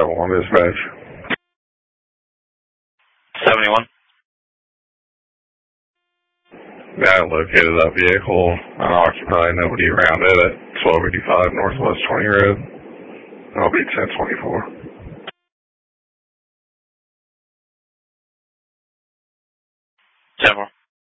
71 dispatch. 71. Yeah, I located that vehicle unoccupied, nobody around it at 1285 Northwest 20 Road. I'll be 1024. 10-4.